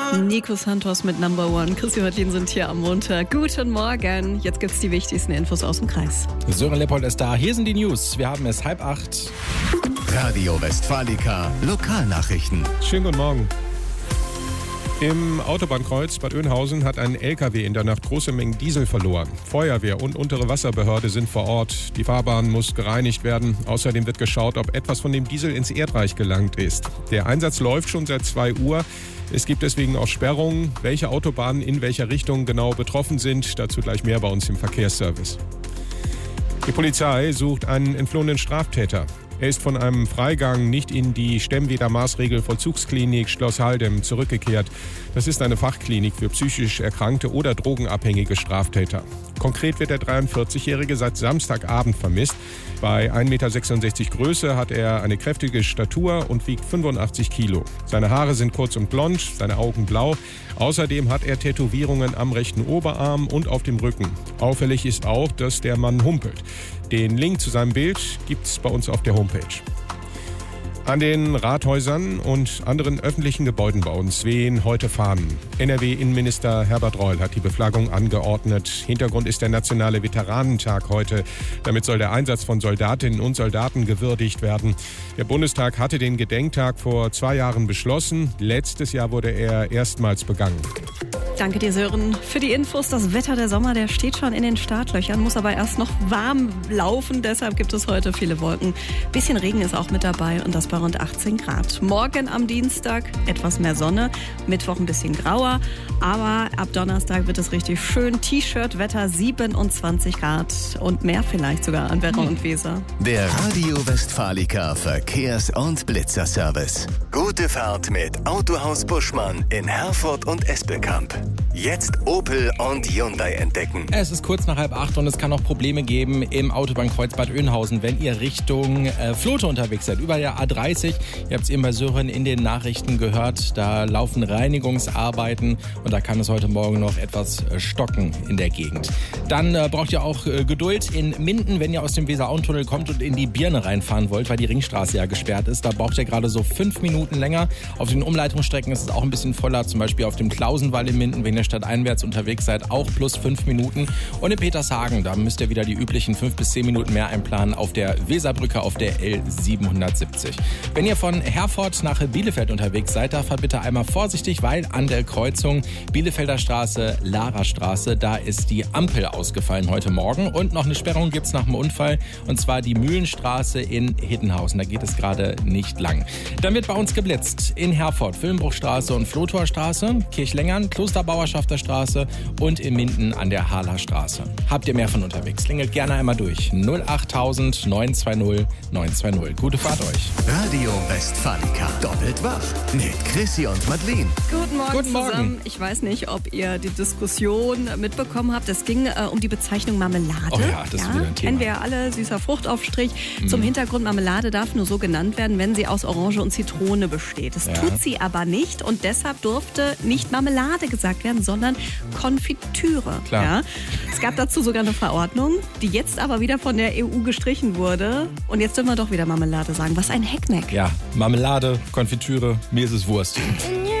Nico Santos mit Number One. Chrissy Martin sind hier am Montag. Guten Morgen. Jetzt gibt's die wichtigsten Infos aus dem Kreis. Sören Leppold ist da. Hier sind die News. Wir haben es 7:30. Radio Westfalica Lokalnachrichten. Schönen guten Morgen. Im Autobahnkreuz Bad Oeynhausen hat ein LKW in der Nacht große Mengen Diesel verloren. Feuerwehr und untere Wasserbehörde sind vor Ort. Die Fahrbahn muss gereinigt werden. Außerdem wird geschaut, ob etwas von dem Diesel ins Erdreich gelangt ist. Der Einsatz läuft schon seit 2 Uhr. Es gibt deswegen auch Sperrungen. Welche Autobahnen in welcher Richtung genau betroffen sind, dazu gleich mehr bei uns im Verkehrsservice. Die Polizei sucht einen entflohenen Straftäter. Er ist von einem Freigang nicht in die Stemmweder-Maßregel-Vollzugsklinik Schloss Haldem zurückgekehrt. Das ist eine Fachklinik für psychisch erkrankte oder drogenabhängige Straftäter. Konkret wird der 43-Jährige seit Samstagabend vermisst. Bei 1,66 Meter Größe hat er eine kräftige Statur und wiegt 85 Kilo. Seine Haare sind kurz und blond, seine Augen blau. Außerdem hat er Tätowierungen am rechten Oberarm und auf dem Rücken. Auffällig ist auch, dass der Mann humpelt. Den Link zu seinem Bild gibt's bei uns auf der Homepage. An den Rathäusern und anderen öffentlichen Gebäuden bei uns wehen heute Fahnen. NRW-Innenminister Herbert Reul hat die Beflaggung angeordnet. Hintergrund ist der nationale Veteranentag heute. Damit soll der Einsatz von Soldatinnen und Soldaten gewürdigt werden. Der Bundestag hatte den Gedenktag vor 2 Jahren beschlossen. Letztes Jahr wurde er erstmals begangen. Danke dir, Sören, für die Infos. Das Wetter der Sommer, der steht schon in den Startlöchern, muss aber erst noch warm laufen. Deshalb gibt es heute viele Wolken. Bisschen Regen ist auch mit dabei und das bei rund 18 Grad. Morgen am Dienstag etwas mehr Sonne, Mittwoch ein bisschen grauer. Aber ab Donnerstag wird es richtig schön. T-Shirt-Wetter, 27 Grad und mehr vielleicht sogar an Werra und Weser. Der Radio Westfalica Verkehrs- und Blitzerservice. Gute Fahrt mit Autohaus Buschmann in Herford und Espelkamp. Jetzt Opel und Hyundai entdecken. Es ist kurz nach 7:30 und es kann auch Probleme geben im Autobahnkreuz Bad Oeynhausen, wenn ihr Richtung Flote unterwegs seid, über der A30. Ihr habt es eben bei Sören in den Nachrichten gehört, da laufen Reinigungsarbeiten und da kann es heute Morgen noch etwas stocken in der Gegend. Dann braucht ihr auch Geduld in Minden, wenn ihr aus dem Weser-Auen-Tunnel kommt und in die Birne reinfahren wollt, weil die Ringstraße ja gesperrt ist. Da braucht ihr gerade so 5 Minuten länger. Auf den Umleitungsstrecken ist es auch ein bisschen voller, zum Beispiel auf dem Klausenwall in Minden, wenn ihr stadteinwärts unterwegs seid, auch plus 5 Minuten. Und in Petershagen, da müsst ihr wieder die üblichen 5 bis 10 Minuten mehr einplanen auf der Weserbrücke auf der L770. Wenn ihr von Herford nach Bielefeld unterwegs seid, da fahrt bitte einmal vorsichtig, weil an der Kreuzung Bielefelder Straße, Lara Straße, da ist die Ampel ausgefallen heute Morgen. Und noch eine Sperrung gibt es nach dem Unfall, und zwar die Mühlenstraße in Hiddenhausen. Da geht es gerade nicht lang. Dann wird bei uns geblitzt in Herford, Wilmbruchstraße und Flotorstraße, Kirchlengern, Klosterbauerschafter Straße und in Minden an der Harler Straße. Habt ihr mehr von unterwegs? Klingelt gerne einmal durch. 08000 920 920. Gute Fahrt euch. Radio Westfalica. Doppelt wach mit Chrissy und Madeleine. Guten Morgen zusammen. Ich weiß nicht, ob ihr die Diskussion mitbekommen habt. Es ging um die Bezeichnung Marmelade. Oh ja, das ist wieder ein Thema. Kennen wir ja alle, süßer Fruchtaufstrich. Zum Hintergrund, Marmelade darf nur so genannt werden, wenn sie aus Orange und Zitrone besteht. Das tut sie aber nicht und deshalb durfte nicht Marmelade gesagt werden, sondern Konfitüre. Klar. Ja? Es gab dazu sogar eine Verordnung, die jetzt aber wieder von der EU gestrichen wurde. Und jetzt dürfen wir doch wieder Marmelade sagen. Was ein Heckmeck. Ja, Marmelade, Konfitüre, mir ist es Wurst. In your